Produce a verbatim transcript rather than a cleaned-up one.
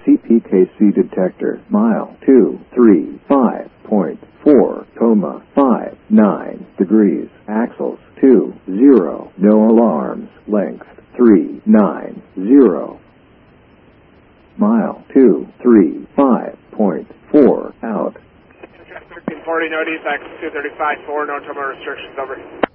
C P K C detector, mile two three five point four, comma five nine degrees, axles two zero, no alarms, length three nine zero, mile two three five point four, out. thirteen forty, no defects, two thirty-five, four, no terminal restrictions, over.